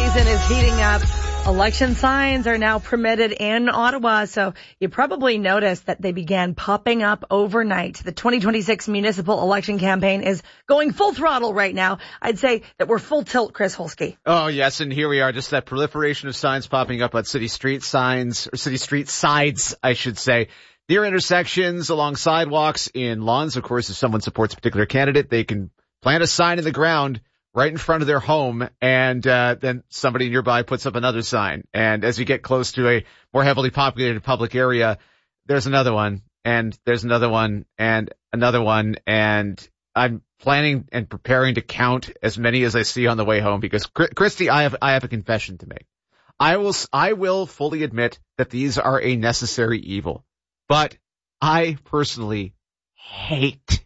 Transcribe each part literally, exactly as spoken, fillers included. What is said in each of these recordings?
season is heating up. Election signs are now permitted in Ottawa, so you probably noticed that they began popping up overnight. The twenty twenty-six municipal election campaign is going full throttle right now. I'd say that we're full tilt, Chris Holsky. Oh, yes, and here we are, just that proliferation of signs popping up on city street signs, or city street sides, I should say. Near intersections, along sidewalks, in lawns. Of course, if someone supports a particular candidate, they can plant a sign in the ground right in front of their home, and uh, then somebody nearby puts up another sign. And as you get close to a more heavily populated public area, there's another one, and there's another one, and another one, and I'm planning and preparing to count as many as I see on the way home, because Christy, I have I have a confession to make. I will I will fully admit that these are a necessary evil, but I personally hate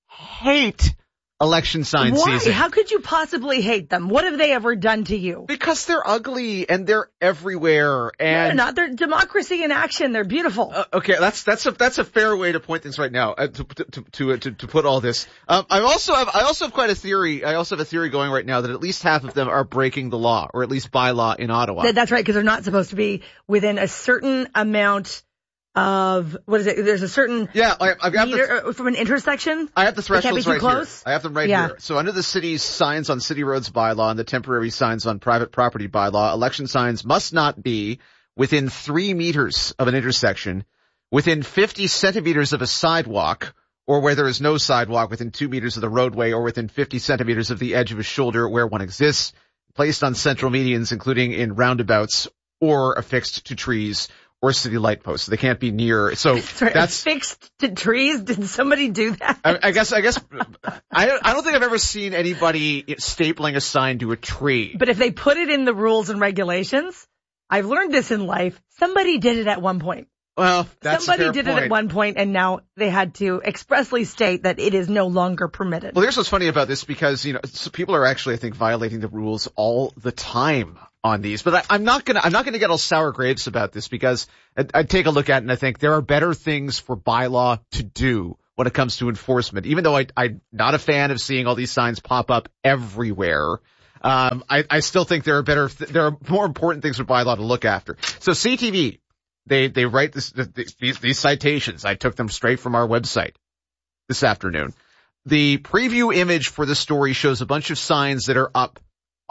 hate. election sign Why? season. How could you possibly hate them? What have they ever done to you? Because they're ugly and they're everywhere. And no, they're not. They're democracy in action. They're beautiful. Uh, okay, that's that's a that's a fair way to point things right now. Uh, to, to to to to put all this. Um, I also have I also have quite a theory. I also have a theory going right now that at least half of them are breaking the law, or at least bylaw in Ottawa. That, that's right, because they're not supposed to be within a certain amount of, what is it? There's a certain yeah, I, I've got meter, the, from an intersection. I have the thresholds right close. here. I have them right yeah. here. So under the city's signs on city roads bylaw and the temporary signs on private property bylaw, election signs must not be within three meters of an intersection, within fifty centimeters of a sidewalk, or where there is no sidewalk, within two meters of the roadway, or within fifty centimeters of the edge of a shoulder where one exists, placed on central medians, including in roundabouts, or affixed to trees or city light posts. They can't be near. So Sorry, that's fixed to trees. Did somebody do that? I, I guess. I guess. I don't. I don't think I've ever seen anybody stapling a sign to a tree. But if they put it in the rules and regulations, I've learned this in life. Somebody did it at one point. Well, that's somebody a fair did point. it at one point, and now they had to expressly state that it is no longer permitted. Well, here's what's funny about this, because you know so people are actually, I think, violating the rules all the time on these. But I, I'm not gonna. I'm not gonna get all sour grapes about this, because I, I take a look at it and I think there are better things for bylaw to do when it comes to enforcement. Even though I, I'm not a fan of seeing all these signs pop up everywhere, um, I, I still think there are better. There are more important things for bylaw to look after. So C T V. They, they write this, these, these citations. I took them straight from our website this afternoon. The preview image for the story shows a bunch of signs that are up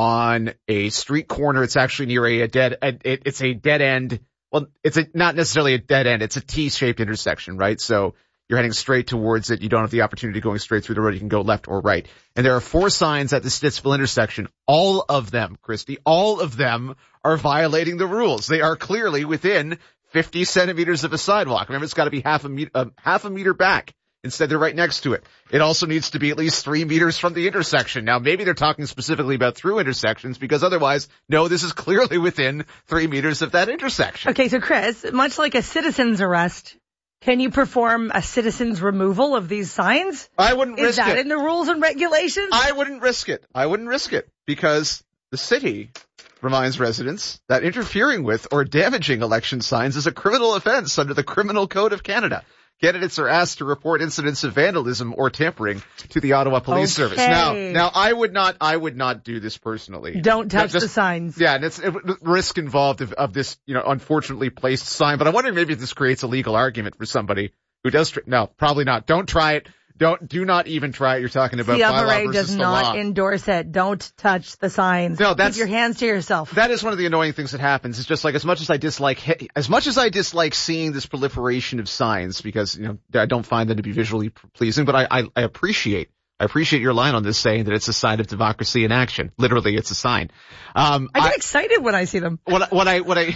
on a street corner. It's actually near a, a dead, a, it, it's a dead end. Well, it's a, not necessarily a dead end. It's a T-shaped intersection, right? So you're heading straight towards it. You don't have the opportunity of going straight through the road. You can go left or right. And there are four signs at the Stittsville intersection. All of them, Christy, all of them are violating the rules. They are clearly within fifty centimeters of a sidewalk. Remember, it's got to be half a meter, uh, half a meter back. Instead, they're right next to it. It also needs to be at least three meters from the intersection. Now, maybe they're talking specifically about through intersections, because otherwise, no, this is clearly within three meters of that intersection. Okay, so Chris, much like a citizen's arrest, can you perform a citizen's removal of these signs? I wouldn't risk it. Is that in the rules and regulations? I wouldn't risk it. I wouldn't risk it, because the city reminds residents that interfering with or damaging election signs is a criminal offense under the Criminal Code of Canada. Candidates are asked to report incidents of vandalism or tampering to the Ottawa Police okay. Service. Now, now I would not, I would not do this personally. Don't touch just, the signs. Yeah, and it's it, risk involved of, of this, you know, unfortunately placed sign. But I'm wondering maybe if this creates a legal argument for somebody who does. Tr- no, probably not. Don't try it. Don't, do not even try it. You're talking about bylaw C F R A versus does the not law. endorse it. Don't touch the signs. No, that's, keep your hands to yourself. That is one of the annoying things that happens. It's just like, as much as I dislike, as much as I dislike seeing this proliferation of signs, because, you know, I don't find them to be visually pleasing, but I, I, I appreciate, I appreciate your line on this, saying that it's a sign of democracy in action. Literally, it's a sign. Um, I get I, excited when I see them. What, what I, what I,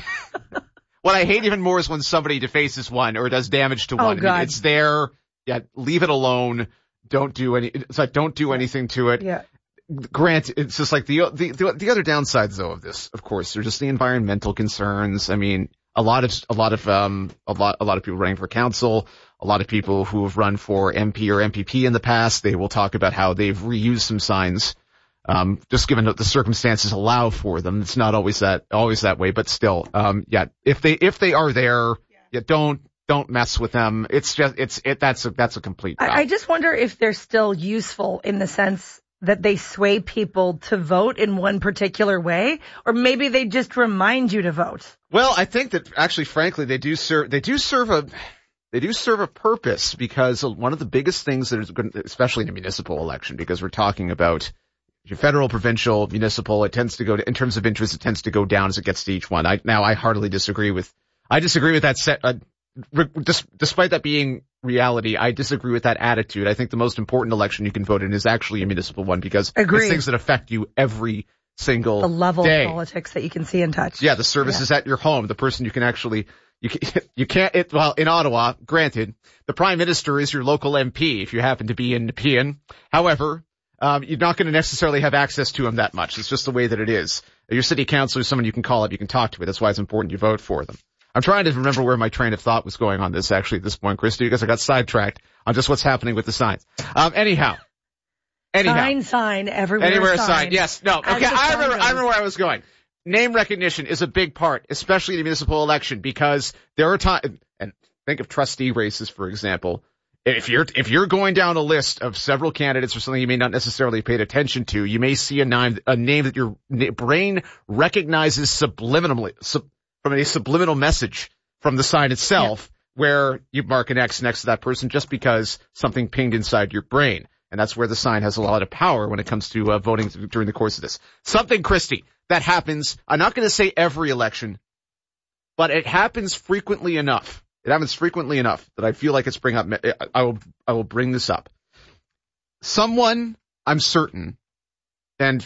what I hate even more is when somebody defaces one or does damage to one. Oh, I mean, God. it's there. Yeah, leave it alone. Don't do any, it's like, don't do anything to it. Yeah. Grant, it's just like the, the, the, the other downsides though of this, of course, are just the environmental concerns. I mean, a lot of, a lot of, um, a lot, a lot of people running for council, a lot of people who have run for M P or M P P in the past, they will talk about how they've reused some signs, um, just given that the circumstances allow for them. It's not always that, always that way, but still, um, yeah, if they, if they are there, yeah, don't, Don't mess with them. It's just, it's, it, that's a, that's a complete. I, I just wonder if they're still useful in the sense that they sway people to vote in one particular way, or maybe they just remind you to vote? Well, I think that actually, frankly, they do serve, they do serve a, they do serve a purpose, because one of the biggest things that is going to, especially in a municipal election, because we're talking about your federal, provincial, municipal, it tends to go to, in terms of interest, it tends to go down as it gets to each one. I, now I heartily disagree with, I disagree with that set, uh, despite that being reality, I disagree with that attitude. I think the most important election you can vote in is actually a municipal one, because Agreed. It's things that affect you every single the level day. of politics that you can see and touch. Yeah, the services yeah. at your home, the person you can actually, you can, you can't, it, well, in Ottawa, granted, the Prime Minister is your local M P if you happen to be in Nepean. However, um, you're not going to necessarily have access to him that much. It's just the way that it is. Your city councilor is someone you can call up, you can talk to it. That's why it's important you vote for them. I'm trying to remember where my train of thought was going on this, actually, at this point, Christy, because I got sidetracked on just what's happening with the signs. Um, anyhow. Anyhow. Sign, sign, everywhere Anywhere sign. sign. Yes. No. Okay. I remember, I remember where I was going. Name recognition is a big part, especially in the municipal election, because there are times, and think of trustee races, for example. If you're, if you're going down a list of several candidates or something you may not necessarily paid attention to, you may see a name, a name that your brain recognizes subliminally, sub, from a subliminal message from the sign itself, yeah. where you mark an X next to that person just because something pinged inside your brain. And that's where the sign has a lot of power when it comes to uh, voting during the course of this. Something, Christy, that happens, I'm not going to say every election, but it happens frequently enough. It happens frequently enough that I feel like it's bring up, I will, I will bring this up. Someone, I'm certain, and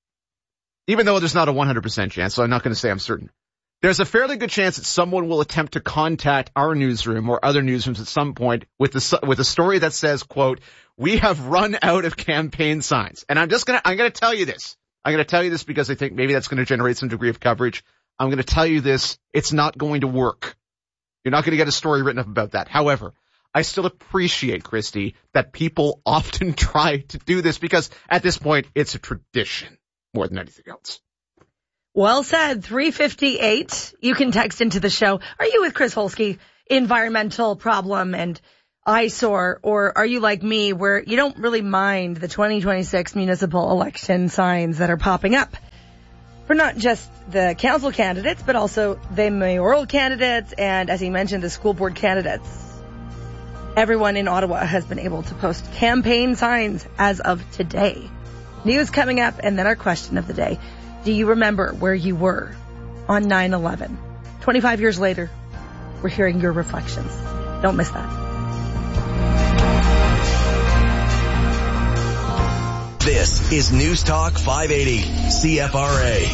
even though there's not a one hundred percent chance, so I'm not going to say I'm certain, there's a fairly good chance that someone will attempt to contact our newsroom or other newsrooms at some point with the, with a story that says, quote, we have run out of campaign signs. And I'm just going to, I'm going to tell you this. I'm going to tell you this because I think maybe that's going to generate some degree of coverage. I'm going to tell you this. It's not going to work. You're not going to get a story written up about that. However, I still appreciate, Christy, that people often try to do this because at this point, it's a tradition more than anything else. Well said. three fifty-eight. You can text into the show. Are you with Chris Holsky? Environmental problem and eyesore, or are you like me where you don't really mind the twenty twenty-six municipal election signs that are popping up for not just the council candidates, but also the mayoral candidates and, as he mentioned, the school board candidates? Everyone in Ottawa has been able to post campaign signs as of today. News coming up, and then our question of the day. Do you remember where you were on nine eleven? twenty-five years later, we're hearing your reflections. Don't miss that. This is News Talk five eighty, C F R A.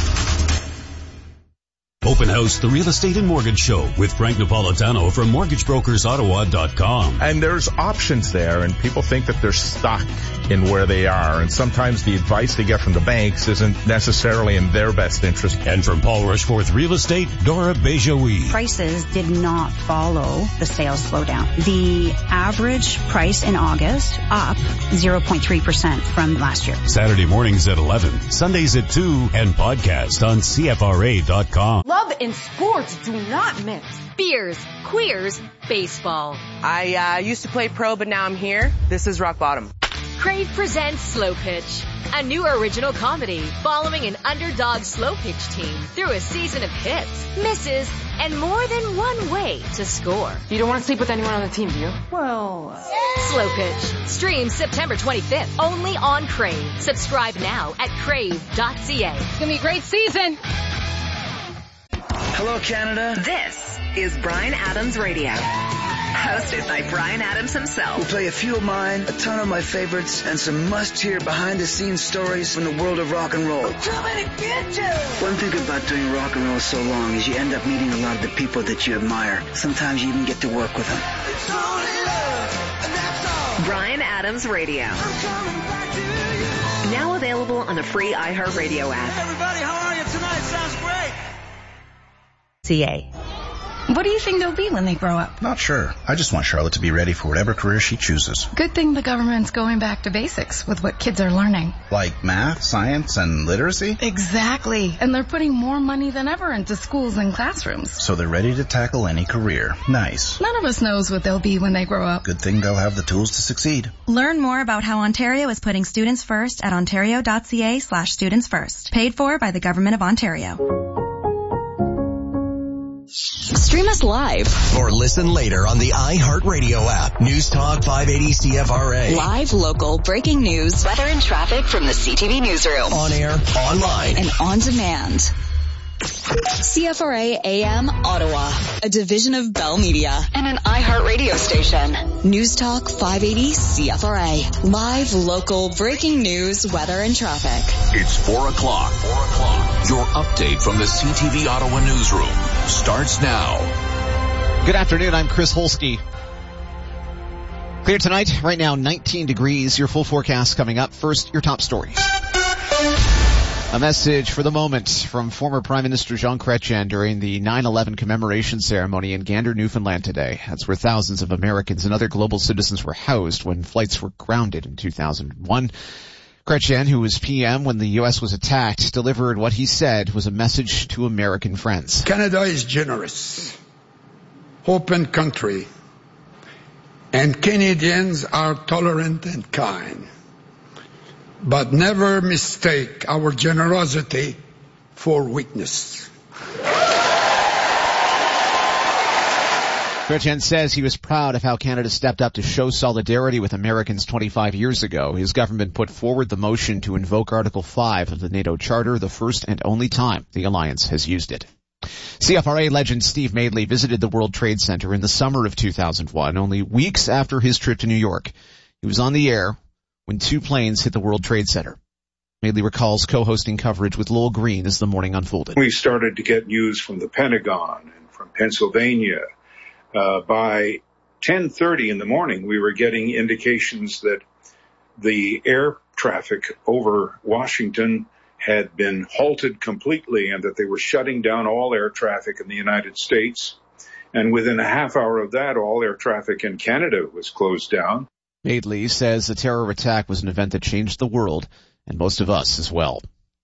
Open House, the Real Estate and Mortgage Show with Frank Napolitano from mortgage brokers ottawa dot com. And there's options there, and people think that they're stuck in where they are, and sometimes the advice they get from the banks isn't necessarily in their best interest. And from Paul Rushforth Real Estate, Dora Bejoui. Prices did not follow the sales slowdown. The average price in August up zero point three percent from last year. Saturday mornings at eleven, Sundays at two, and podcast on C F R A dot com. Love and sports do not mix. Beers, queers, baseball. I uh, used to play pro, but now I'm here. This is rock bottom. Crave presents Slow Pitch, a new original comedy following an underdog slow pitch team through a season of hits, misses, and more than one way to score. You don't want to sleep with anyone on the team, do you? Well, Slow Pitch. Stream September twenty-fifth, only on Crave. Subscribe now at crave dot c a. It's going to be a great season. Hello, Canada. This is Bryan Adams Radio. Hosted by Bryan Adams himself. We'll play a few of mine, a ton of my favorites, and some must-hear behind-the-scenes stories from the world of rock and roll. One thing about doing rock and roll so long is you end up meeting a lot of the people that you admire. Sometimes you even get to work with them. Bryan Adams Radio. Now available on the free iHeartRadio app. Everybody, how are you tonight? Sounds great. C A. What do you think they'll be when they grow up? Not sure. I just want Charlotte to be ready for whatever career she chooses. Good thing the government's going back to basics with what kids are learning. Like math, science, and literacy? Exactly. And they're putting more money than ever into schools and classrooms. So they're ready to tackle any career. Nice. None of us knows what they'll be when they grow up. Good thing they'll have the tools to succeed. Learn more about how Ontario is putting students first at ontario.ca slash students first. Paid for by the Government of Ontario. Stream us live or listen later on the iHeartRadio app. News Talk five eighty C F R A. Live, local, breaking news, weather and traffic from the C T V newsroom. On air, online, and on demand. C F R A A M Ottawa, a division of Bell Media and an iHeartRadio station. News Talk five eighty C F R A. Live, local, breaking news, weather and traffic. It's four o'clock. Four o'clock. Your update from the C T V Ottawa newsroom starts now. Good afternoon. I'm Chris Holsky. Clear tonight. Right now, nineteen degrees. Your full forecast coming up. First, your top stories. A message for the moment from former Prime Minister Jean Chrétien during the nine eleven commemoration ceremony in Gander, Newfoundland today. That's where thousands of Americans and other global citizens were housed when flights were grounded in two thousand one. Chrétien, who was P M when the U S was attacked, delivered what he said was a message to American friends. Canada is generous, open country, and Canadians are tolerant and kind. But never mistake our generosity for weakness. Chrétien says he was proud of how Canada stepped up to show solidarity with Americans twenty-five years ago. His government put forward the motion to invoke Article five of the NATO Charter, the first and only time the alliance has used it. C F R A legend Steve Madeley visited the World Trade Center in the summer of two thousand one, only weeks after his trip to New York. He was on the air when two planes hit the World Trade Center. Madeley recalls co-hosting coverage with Lowell Green as the morning unfolded. We started to get news from the Pentagon and from Pennsylvania. Uh, by ten thirty in the morning, we were getting indications that the air traffic over Washington had been halted completely and that they were shutting down all air traffic in the United States. And within a half hour of that, all air traffic in Canada was closed down. Madeley says the terror attack was an event that changed the world, and most of us as well.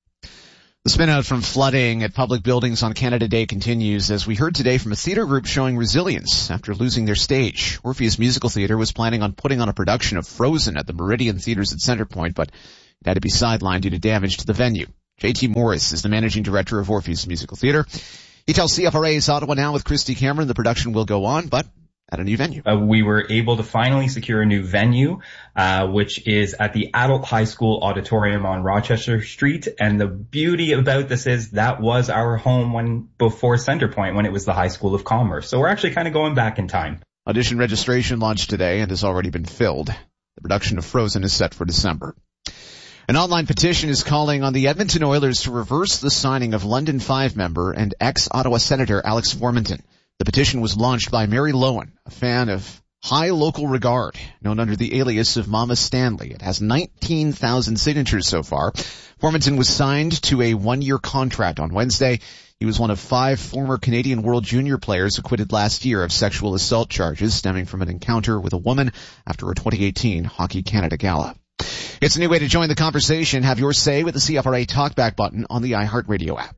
The spin-out from flooding at public buildings on Canada Day continues, as we heard today from a theater group showing resilience after losing their stage. Orpheus Musical Theatre was planning on putting on a production of Frozen at the Meridian Theatres at Centrepoint, but it had to be sidelined due to damage to the venue. J T Morris is the managing director of Orpheus Musical Theatre. He tells C F R A's Ottawa Now with Christy Cameron the production will go on, but at a new venue. Uh, we were able to finally secure a new venue, uh, which is at the Adult High School Auditorium on Rochester Street. And the beauty about this is that was our home when before Centrepoint, when it was the High School of Commerce. So we're actually kind of going back in time. Audition registration launched today and has already been filled. The production of Frozen is set for December. An online petition is calling on the Edmonton Oilers to reverse the signing of London Five member and ex-Ottawa Senator Alex Formanton. The petition was launched by Mary Lowen, a fan of high local regard, known under the alias of Mama Stanley. It has nineteen thousand signatures so far. Formanton was signed to a one-year contract on Wednesday. He was one of five former Canadian World Junior players acquitted last year of sexual assault charges stemming from an encounter with a woman after a twenty eighteen Hockey Canada Gala. It's a new way to join the conversation. Have your say with the C F R A Talkback button on the iHeartRadio app.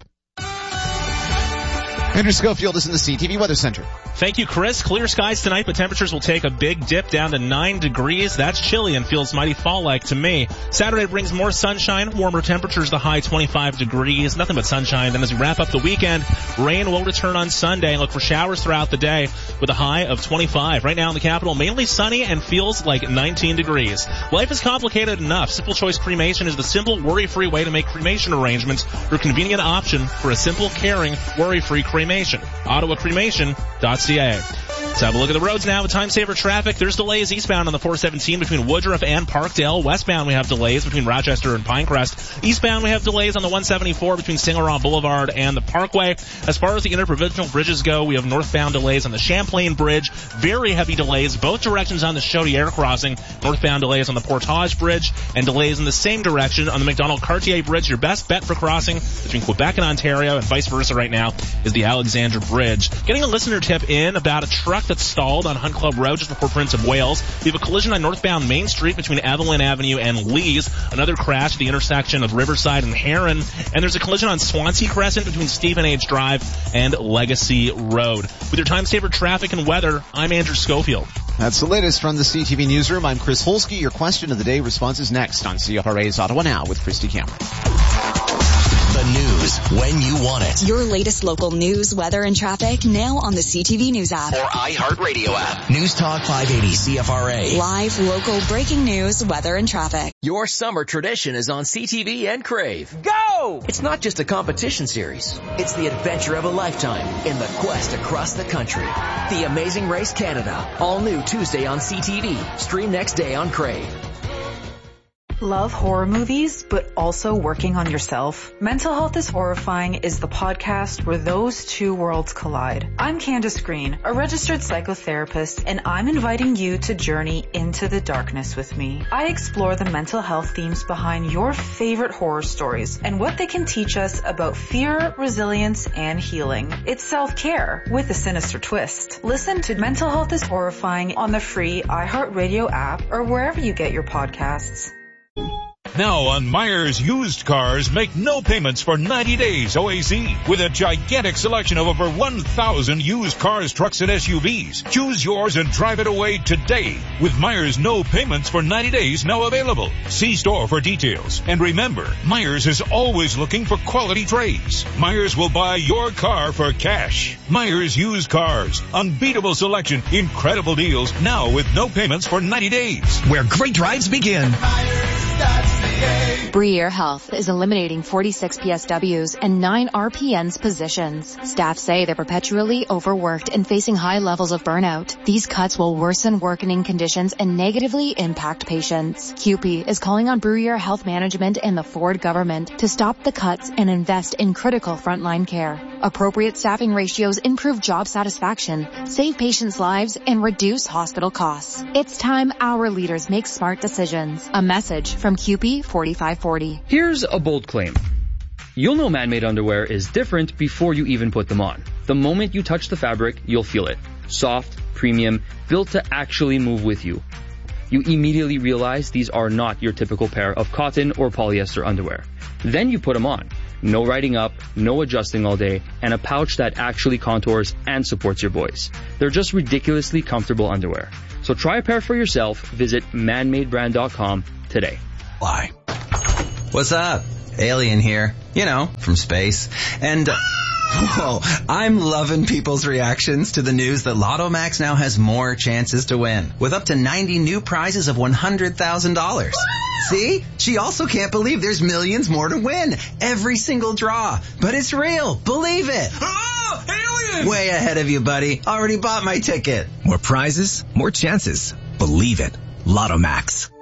Andrew Schofield is in the C T V Weather Center. Thank you, Chris. Clear skies tonight, but temperatures will take a big dip down to nine degrees. That's chilly and feels mighty fall-like to me. Saturday brings more sunshine, warmer temperatures, the high twenty-five degrees. Nothing but sunshine. Then as we wrap up the weekend, rain will return on Sunday and look for showers throughout the day with a high of twenty-five. Right now in the capital, mainly sunny and feels like nineteen degrees. Life is complicated enough. Simple Choice Cremation is the simple, worry-free way to make cremation arrangements. Your convenient option for a simple, caring, worry-free cremation. Ottawa Cremation dot C A. Let's have a look at the roads now with time saver traffic. There's delays eastbound on the four seventeen between Woodruff and Parkdale. Westbound we have delays between Rochester and Pinecrest. Eastbound we have delays on the one seventy-four between Saint Laurent Boulevard and the Parkway. As far as the interprovincial bridges go, we have northbound delays on the Champlain Bridge. Very heavy delays both directions on the Chaudière crossing. Northbound delays on the Portage Bridge and delays in the same direction on the McDonald-Cartier Bridge. Your best bet for crossing between Quebec and Ontario and vice versa right now is the Alexandra Bridge. Getting a listener tip in about a truck that's stalled on Hunt Club Road just before Prince of Wales. We have a collision on northbound Main Street between Evelyn Avenue and Lees. Another crash at the intersection of Riverside and Heron. And there's a collision on Swansea Crescent between Stephen H. Drive and Legacy Road. With your time saver traffic and weather, I'm Andrew Schofield. That's the latest from the C T V Newsroom. I'm Chris Holsky. Your question of the day response is next on C F R A's Ottawa Now with Christy Cameron. The news when you want it. Your latest local news, weather, and traffic now on the C T V News app. Or iHeartRadio app. News Talk five eighty C F R A. Live, local, breaking news, weather, and traffic. Your summer tradition is on C T V and Crave. Go! It's not just a competition series. It's the adventure of a lifetime in the quest across the country. The Amazing Race Canada. All new Tuesday on C T V. Stream next day on Crave. Love horror movies, but also working on yourself? Mental Health is Horrifying is the podcast where those two worlds collide. I'm Candace Green, a registered psychotherapist, and I'm inviting you to journey into the darkness with me. I explore the mental health themes behind your favorite horror stories and what they can teach us about fear, resilience, and healing. It's self-care with a sinister twist. Listen to Mental Health is Horrifying on the free iHeartRadio app or wherever you get your podcasts. Now on Myers Used Cars, make no payments for ninety days O A C with a gigantic selection of over one thousand used cars, trucks, and S U Vs. Choose yours and drive it away today with Myers no payments for ninety days now available. See store for details. And remember, Myers is always looking for quality trades. Myers will buy your car for cash. Myers Used Cars. Unbeatable selection, incredible deals now with no payments for ninety days. Where great drives begin. Briere Health is eliminating forty-six P S Ws and nine R P Ns positions. Staff say they're perpetually overworked and facing high levels of burnout. These cuts will worsen working conditions and negatively impact patients. C U P E is calling on Briere Health Management and the Ford government to stop the cuts and invest in critical frontline care. Appropriate staffing ratios improve job satisfaction, save patients' lives, and reduce hospital costs. It's time our leaders make smart decisions. A message from C U P E forty-five forty. Here's a bold claim. You'll know man-made underwear is different before you even put them on. The moment you touch the fabric, you'll feel it. Soft, premium, built to actually move with you. You immediately realize these are not your typical pair of cotton or polyester underwear. Then you put them on. No riding up, no adjusting all day, and a pouch that actually contours and supports your boys. They're just ridiculously comfortable underwear. So try a pair for yourself. Visit man made brand dot com today. Why? What's up? Alien here. You know, from space. And, uh, whoa, I'm loving people's reactions to the news that Lotto Max now has more chances to win, with up to ninety new prizes of one hundred thousand dollars. See? She also can't believe there's millions more to win. Every single draw. But it's real. Believe it. Oh, alien! Way ahead of you, buddy. Already bought my ticket. More prizes, more chances. Believe it. Lotto Max.